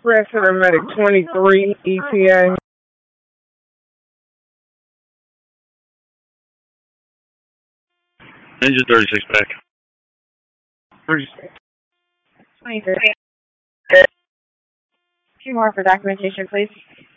Press Medic 23 ETA. Engine 36 back. 36. 23. 2 more for documentation, please.